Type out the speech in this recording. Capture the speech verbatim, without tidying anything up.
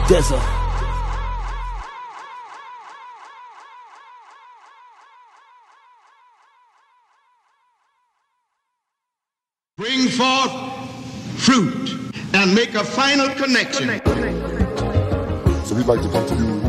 desert. Bring forth fruit and make a final connection. So we'd like to come to you